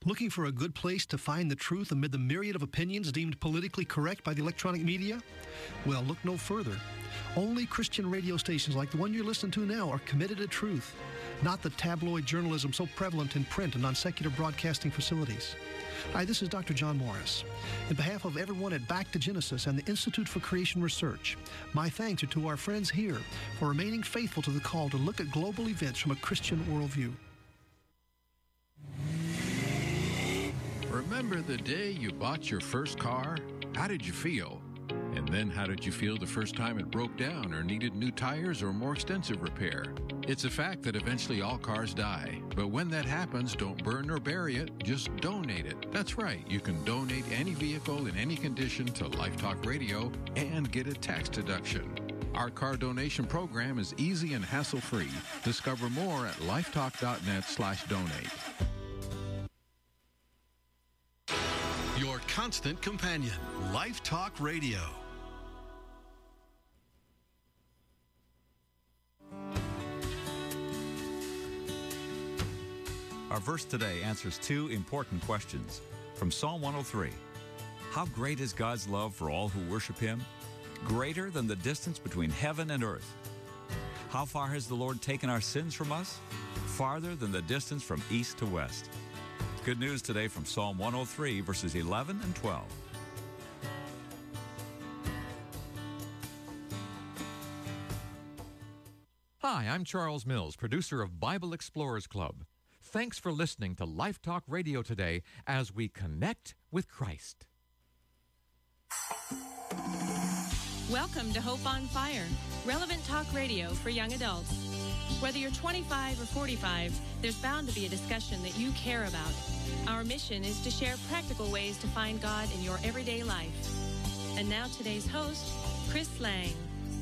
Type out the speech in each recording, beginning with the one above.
Looking for a good place to find the truth amid the myriad of opinions deemed politically correct by the electronic media? Well, look no further. Only Christian radio stations like the one you're listening to now are committed to truth, not the tabloid journalism so prevalent in print and on secular broadcasting facilities. Hi, this is Dr. John Morris. In behalf of everyone at Back to Genesis and the Institute for Creation Research, my thanks are to our friends here for remaining faithful to the call to look at global events from a Christian worldview. Remember the day you bought your first car? How did you feel? And then how did you feel the first time it broke down or needed new tires or more extensive repair? It's a fact that eventually all cars die. But when that happens, don't burn or bury it, just donate it. That's right, you can donate any vehicle in any condition to Life Talk Radio and get a tax deduction. Our car donation program is easy and hassle-free. Discover more at lifetalk.net/donate. Your constant companion, Life Talk Radio. Our verse today answers two important questions from Psalm 103. How great is God's love for all who worship Him? Greater than the distance between heaven and earth. How far has the Lord taken our sins from us? Farther than the distance from east to west. Good news today from Psalm 103, verses 11 and 12. Hi, I'm Charles Mills, producer of Bible Explorers Club. Thanks for listening to Life Talk Radio today as we connect with Christ. Welcome to Hope on Fire, relevant talk radio for young adults. Whether you're 25 or 45, there's bound to be a discussion that you care about. Our mission is to share practical ways to find God in your everyday life. And now today's host, Chris Lang.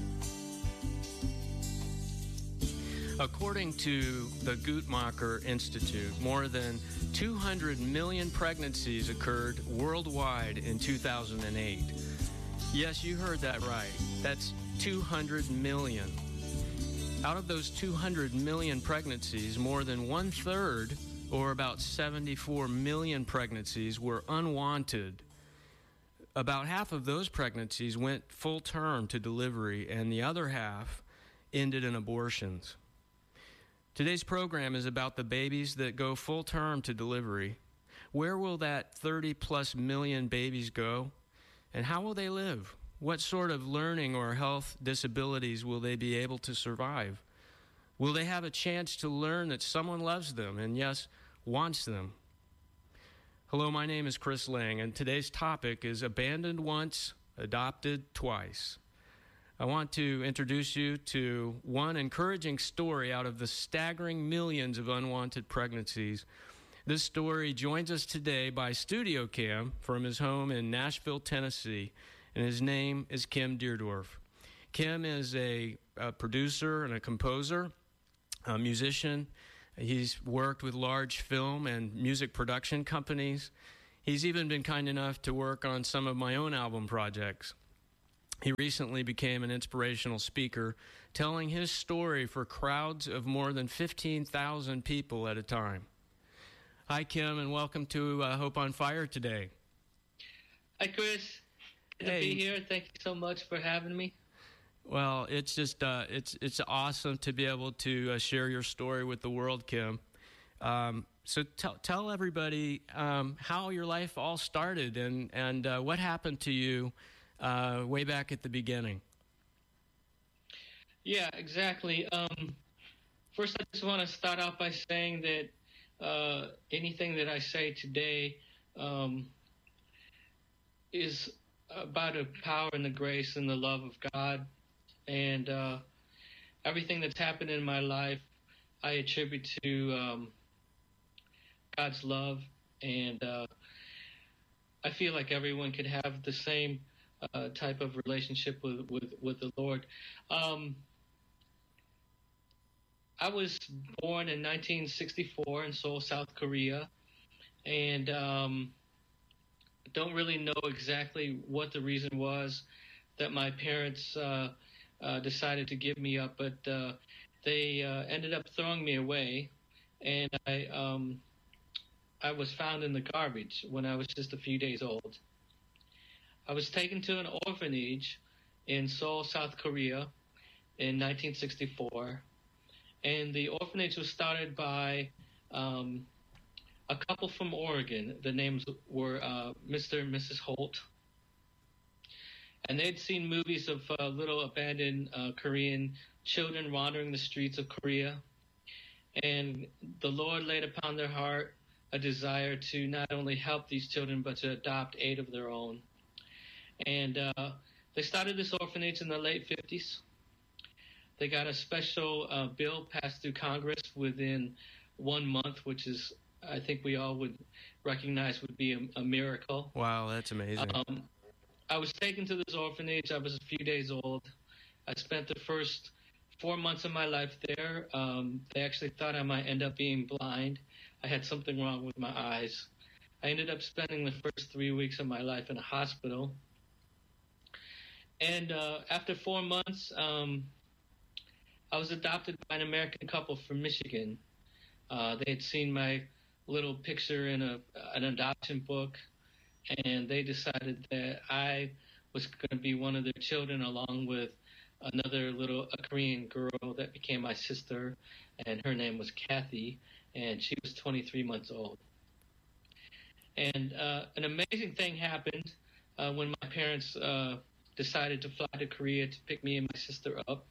According to the Guttmacher Institute, more than 200 million pregnancies occurred worldwide in 2008. Yes, you heard that right. That's 200 million. Out of those 200 million pregnancies, more than one-third, or about 74 million pregnancies, were unwanted. About half of those pregnancies went full-term to delivery, and the other half ended in abortions. Today's program is about the babies that go full-term to delivery. Where will that 30-plus million babies go? And how will they live? What sort of learning or health disabilities will they be able to survive? Will they have a chance to learn that someone loves them and, yes, wants them? Hello, my name is Chris Lang, and today's topic is abandoned once, adopted twice. I want to introduce you to one encouraging story out of the staggering millions of unwanted pregnancies. This story joins us today by Studio Cam from his home in Nashville, Tennessee, and his name is Kim Deerdorf. Kim is a producer and a composer, a musician. He's worked with large film and music production companies. He's even been kind enough to work on some of my own album projects. He recently became an inspirational speaker, telling his story for crowds of more than 15,000 people at a time. Hi, Kim, and welcome to Hope on Fire today. Hi, Chris. Good to be here. Thank you so much for having me. Well, it's just it's awesome to be able to share your story with the world, Kim. So tell everybody how your life all started and what happened to you way back at the beginning. Yeah, exactly. First, I just want to start off by saying that anything that I say today is about the power and the grace and the love of God. And everything that's happened in my life, I attribute to God's love. And I feel like everyone could have the same type of relationship with the Lord. I was born in 1964 in Seoul, South Korea, and don't really know exactly what the reason was that my parents decided to give me up, but they ended up throwing me away, and I I was found in the garbage when I was just a few days old. I was taken to an orphanage in Seoul, South Korea in 1964. And the orphanage was started by a couple from Oregon. The names were Mr. and Mrs. Holt. And they'd seen movies of little abandoned Korean children wandering the streets of Korea. And the Lord laid upon their heart a desire to not only help these children, but to adopt 8 of their own. And they started this orphanage in the late 50s. They got a special bill passed through Congress within 1 month, which is, I think we all would recognize would be a miracle. Wow, that's amazing. I was taken to this orphanage. I was a few days old. I spent the first 4 months of my life there. They actually thought I might end up being blind. I had something wrong with my eyes. I ended up spending the first 3 weeks of my life in a hospital. And after 4 months, I was adopted by an American couple from Michigan. They had seen my little picture in an adoption book, and they decided that I was going to be one of their children, along with another a Korean girl that became my sister, and her name was Kathy, and she was 23 months old. And an amazing thing happened when my parents decided to fly to Korea to pick me and my sister up.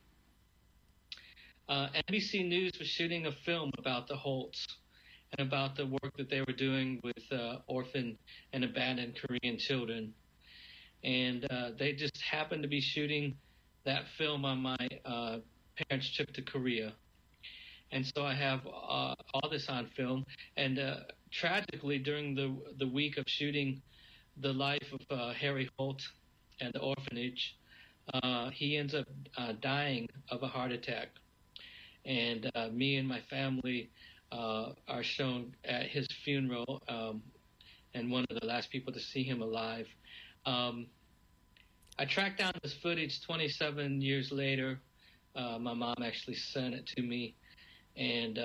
NBC News was shooting a film about the Holts and about the work that they were doing with orphan and abandoned Korean children. And they just happened to be shooting that film on my parents' trip to Korea. And so I have all this on film. And tragically, during the week of shooting the life of Harry Holt and the orphanage, he ends up dying of a heart attack. And me and my family are shown at his funeral, and one of the last people to see him alive. I tracked down this footage 27 years later. My mom actually sent it to me, and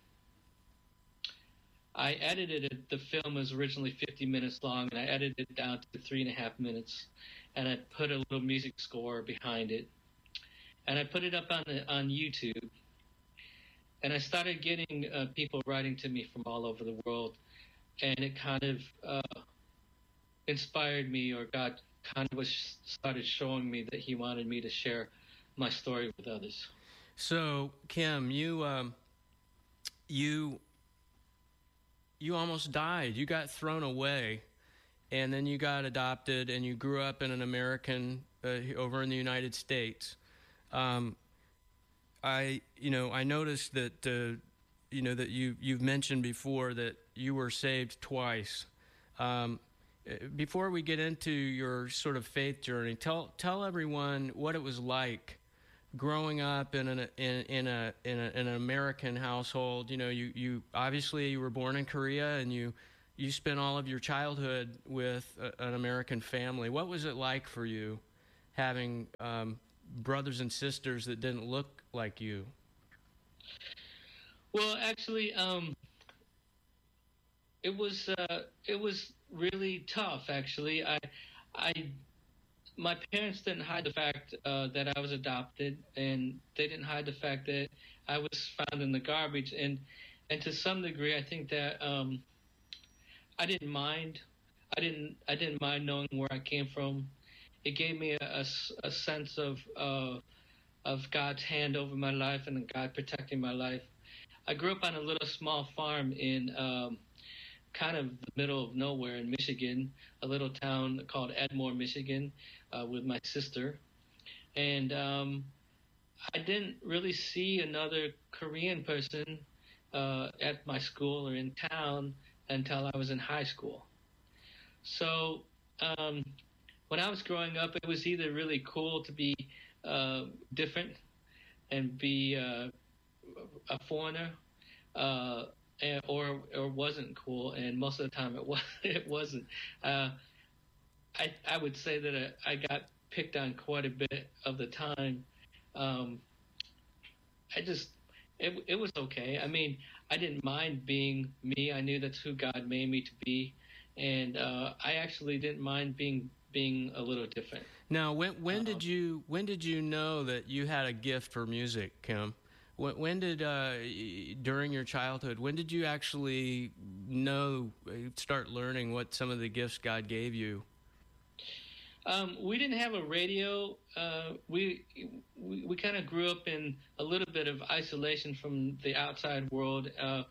I edited it. The film was originally 50 minutes long, and I edited it down to 3.5 minutes, and I put a little music score behind it, and I put it up on YouTube. And I started getting people writing to me from all over the world, and it kind of inspired me, or God kind of started showing me that He wanted me to share my story with others. So, Kim, you almost died. You got thrown away, and then you got adopted, and you grew up in an American over in the United States. I noticed that that you've mentioned before that you were saved twice. Before we get into your sort of faith journey, tell everyone what it was like growing up in an American household. You obviously you were born in Korea, and you spent all of your childhood with an American family. What was it like for you having brothers and sisters that didn't look like you? Well, actually, it was really tough. Actually, my parents didn't hide the fact that I was adopted, and they didn't hide the fact that I was found in the garbage, and to some degree, I think that I didn't mind. I didn't mind knowing where I came from. It gave me a sense of God's hand over my life and God protecting my life. I grew up on a little small farm in kind of the middle of nowhere in Michigan, a little town called Edmore, Michigan, with my sister. And I didn't really see another Korean person at my school or in town until I was in high school. So when I was growing up, it was either really cool to be different and be a foreigner, or wasn't cool, and most of the time it wasn't. I would say that I got picked on quite a bit of the time. it was okay. I mean, I didn't mind being me. I knew that's who God made me to be, and I actually didn't mind being a little different. Now, when did you know that you had a gift for music, Kim? When did during your childhood? When did you actually start learning what some of the gifts God gave you? We didn't have a radio. We kind of grew up in a little bit of isolation from the outside world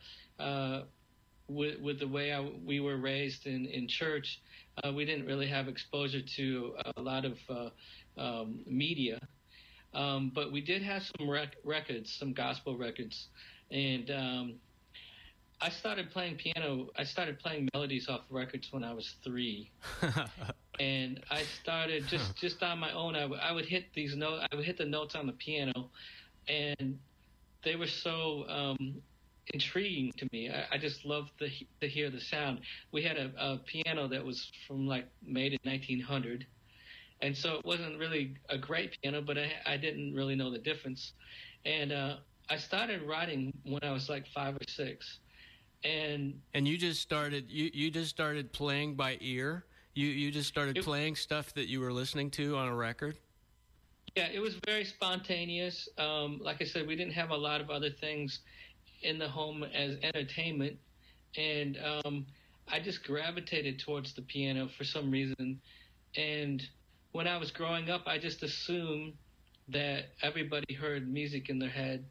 with the way we were raised in church. We didn't really have exposure to a lot of media, but we did have some records, some gospel records, and I started playing piano. I started playing melodies off records when I was 3. And I started just on my own. I would hit these notes. I would hit the notes on the piano, and they were so intriguing to me. I just loved to hear the sound. We had a piano that was from made in 1900, and so it wasn't really a great piano, but I didn't really know the difference. And I started writing when I was 5 or 6, and you just started playing by ear. You just started playing stuff that you were listening to on a record? Yeah, it was very spontaneous. Like I said, we didn't have a lot of other things in the home as entertainment. And I just gravitated towards the piano for some reason. And when I was growing up, I just assumed that everybody heard music in their head.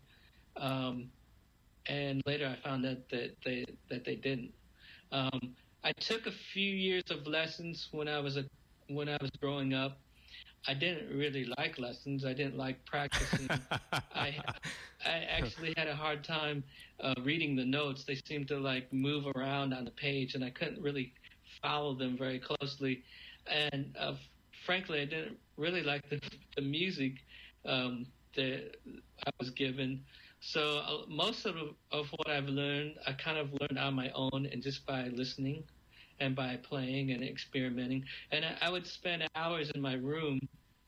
And later I found out that they didn't. I took a few years of lessons when I was growing up. I didn't really like lessons. I didn't like practicing. I actually had a hard time reading the notes. They seemed to move around on the page, and I couldn't really follow them very closely. And frankly, I didn't really like the music that I was given. So most of what I've learned, I kind of learned on my own and just by listening and by playing and experimenting. And I would spend hours in my room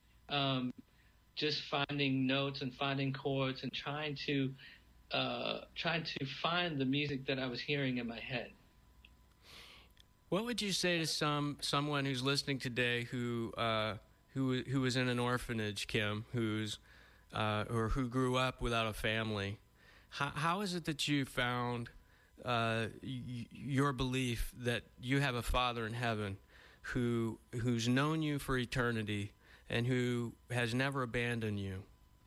just finding notes and finding chords and trying to find the music that I was hearing in my head. What would you say to someone who's listening today who is in an orphanage, Kim, or who grew up without a family? How is it that you found your belief that you have a Father in heaven who's known you for eternity and who has never abandoned you?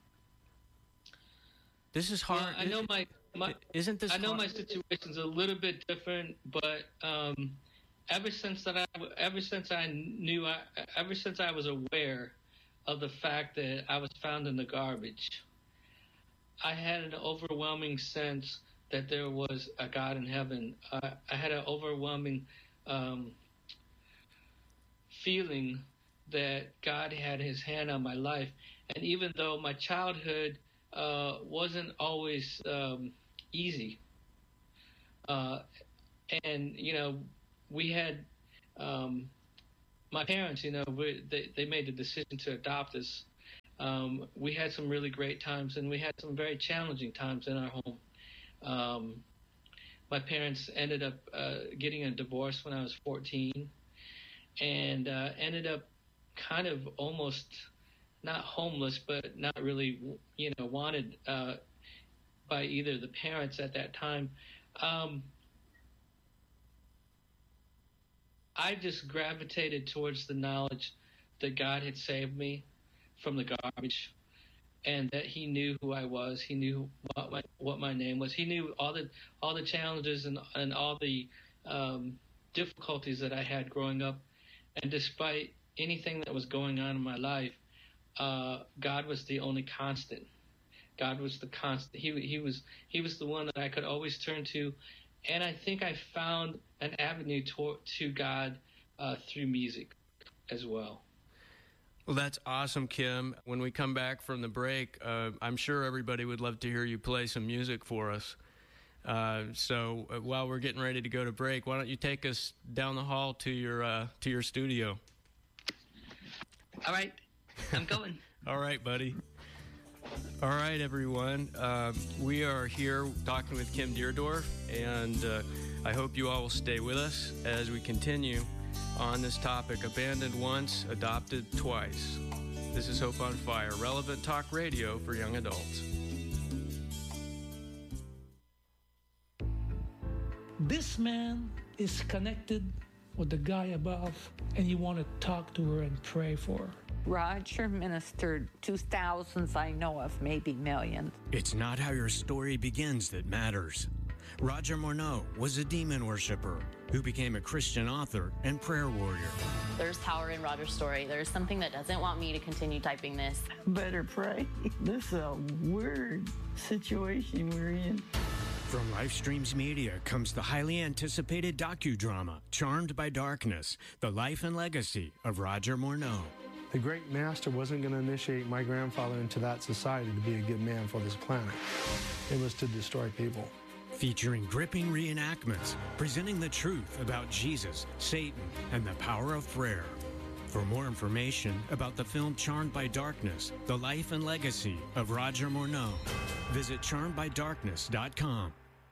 This is hard. Well, I know isn't this? I know hard? my situation's a little bit different, but ever since I was aware of the fact that I was found in the garbage, I had an overwhelming sense that there was a God in heaven. I had an overwhelming feeling that God had his hand on my life. And even though my childhood wasn't always easy, and, we had my parents, they made the decision to adopt us. We had some really great times, and we had some very challenging times in our home. My parents ended up getting a divorce when I was 14, and ended up kind of almost not homeless, but not really, wanted by either the parents at that time. I just gravitated towards the knowledge that God had saved me from the garbage, and that he knew who I was. He knew what my name was. He knew all the challenges and all the difficulties that I had growing up. And despite anything that was going on in my life, God was the only constant. God was the constant. He was the one that I could always turn to. And I think I found an avenue to God through music as well. Well, that's awesome, Kim. When we come back from the break, I'm sure everybody would love to hear you play some music for us. So while we're getting ready to go to break, why don't you take us down the hall to your studio? All right. I'm going. All right, buddy. All right, everyone. We are here talking with Kim Deerdorf, and I hope you all will stay with us as we continue on this topic, abandoned once, adopted twice. This is Hope on Fire, relevant talk radio for young adults. This man is connected with the guy above, and you want to talk to her and pray for her. Roger ministered to thousands I know of, maybe millions. It's not how your story begins that matters. Roger Morneau was a demon worshiper who became a Christian author and prayer warrior. There's power in Roger's story. There's something that doesn't want me to continue typing this. Better pray. This is a weird situation we're in. From Lifestreams Media comes the highly anticipated docudrama, Charmed by Darkness, the life and legacy of Roger Morneau. The great master wasn't going to initiate my grandfather into that society to be a good man for this planet. It was to destroy people. Featuring gripping reenactments, presenting the truth about Jesus, Satan, and the power of prayer. For more information about the film Charmed by Darkness, the life and legacy of Roger Morneau, visit charmedbydarkness.com.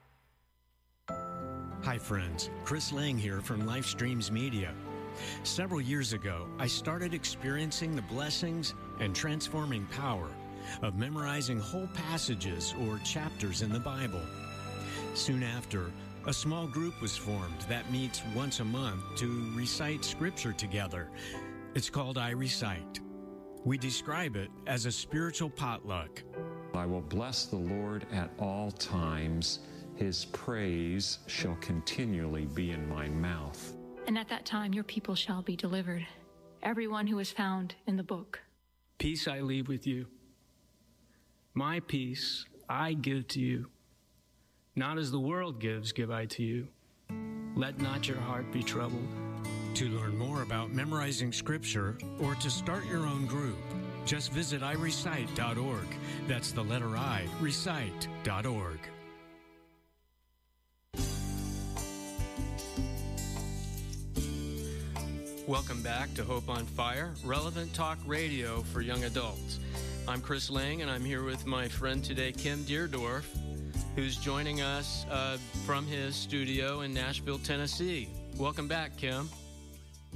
Hi friends, Chris Lang here from Lifestreams Media. Several years ago, I started experiencing the blessings and transforming power of memorizing whole passages or chapters in the Bible. Soon after, a small group was formed that meets once a month to recite scripture together. It's called I Recite. We describe it as a spiritual potluck. I will bless the Lord at all times. His praise shall continually be in my mouth. And at that time your people shall be delivered, everyone who is found in the book. Peace I leave with you. My peace I give to you. Not as the world gives, give I to you. Let not your heart be troubled. To learn more about memorizing scripture or to start your own group, just visit irecite.org. That's the letter I, recite.org. Welcome back to Hope on Fire, relevant talk radio for young adults. I'm Chris Lang, and I'm here with my friend today, Kim Deerdorf, who's joining us from his studio in Nashville, Tennessee. Welcome back, Kim.